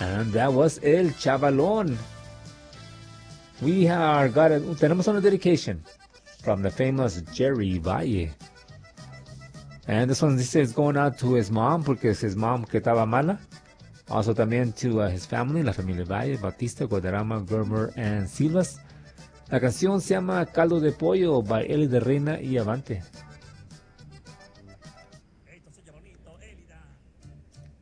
And that was El Chavalón. Tenemos una dedication from the famous Jerry Valle. And this one is going out to his mom, porque es his mom que estaba mala. Also también to his family, la familia Valle, Bautista, Guadarrama, Gerber, and Silvas. La canción se llama Caldo de Pollo by Eli de Reina y Avante.